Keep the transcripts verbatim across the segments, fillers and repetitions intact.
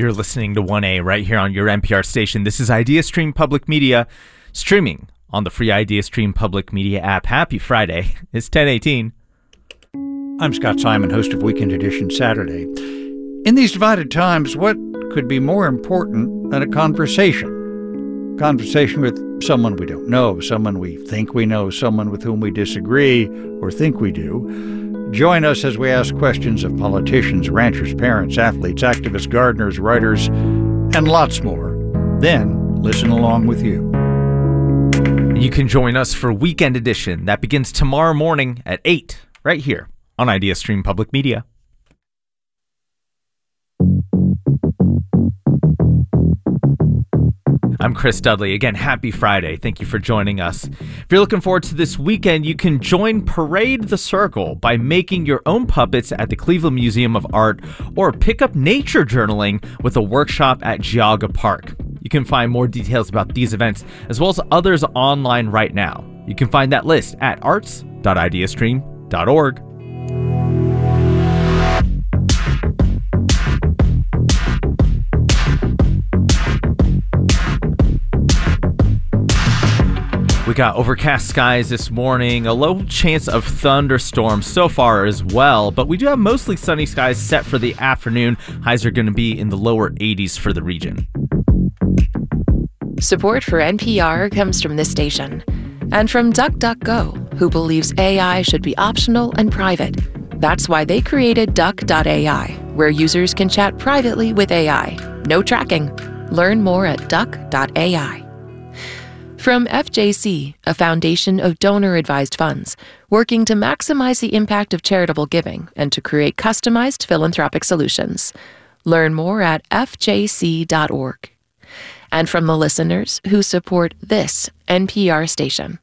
You're listening to one A right here on your N P R station. This is IdeaStream Public Media, streaming on the free IdeaStream Public Media app. Happy Friday. It's ten eighteen. I'm Scott Simon, host of Weekend Edition Saturday. In these divided times, what could be more important than a conversation? Conversation with someone we don't know, someone we think we know, someone with whom we disagree or think we do. Join us as we ask questions of politicians, ranchers, parents, athletes, activists, gardeners, writers, and lots more. Then listen along with you. You can join us for Weekend Edition. That begins tomorrow morning at eight, right here on IdeaStream Public Media. I'm Chris Dudley. Again, happy Friday. Thank you for joining us. If you're looking forward to this weekend, you can join Parade the Circle by making your own puppets at the Cleveland Museum of Art, or pick up nature journaling with a workshop at Geauga Park. You can find more details about these events, as well as others, online right now. You can find that list at arts dot ideastream dot org. We got overcast skies this morning, a low chance of thunderstorms so far as well, but we do have mostly sunny skies set for the afternoon. Highs are going to be in the lower eighties for the region. Support for N P R comes from this station and from DuckDuckGo, who believes A I should be optional and private. That's why they created Duck dot A I, where users can chat privately with A I. No tracking. Learn more at Duck dot A I. From F J C, a foundation of donor-advised funds, working to maximize the impact of charitable giving and to create customized philanthropic solutions. Learn more at F J C dot org. And from the listeners who support this N P R station.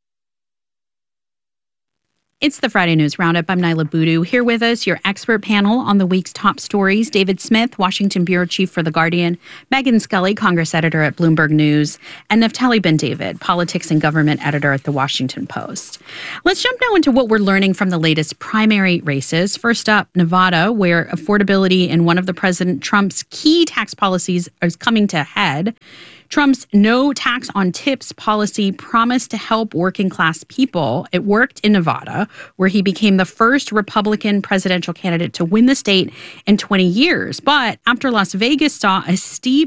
It's the Friday News Roundup. I'm Nyla Boodoo. Here with us, your expert panel on the week's top stories. David Smith, Washington Bureau Chief for The Guardian. Megyn Skelly, Congress Editor at Bloomberg News. And Naftali Ben-David, Politics and Government Editor at The Washington Post. Let's jump now into what we're learning from the latest primary races. First up, Nevada, where affordability in one of the President Trump's key tax policies is coming to a head. Trump's no tax on tips policy promised to help working class people. It worked in Nevada, where he became the first Republican presidential candidate to win the state in twenty years. But after Las Vegas saw a steep